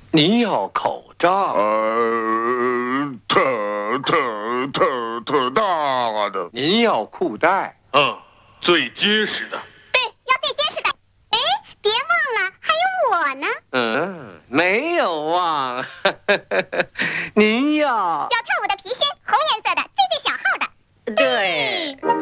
您要口罩？ 特大的。 您要裤带？ 最结实的。 对，要最结实的。哎，别忘了还有我呢。 没有忘。您要跳舞的皮靴，红颜色的，最小号的。 对。